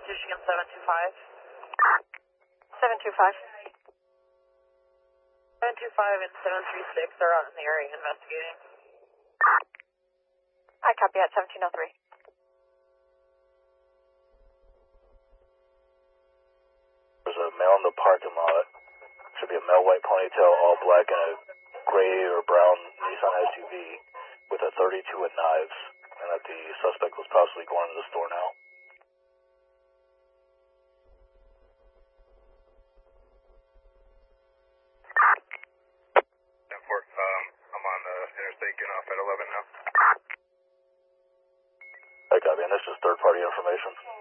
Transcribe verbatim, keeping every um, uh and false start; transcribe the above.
Michigan seven two five. seven two five. seven two five and seven three six are out in the area investigating. I copy at seventeen oh three. There's a male in the parking lot. Should be a male white ponytail, all black, and a gray or brown Nissan S U V with a thirty-two and knives, and that the suspect was possibly going to the store now. ten four, um, I'm on the interstate getting off at eleven now. I copy, and this is third-party information.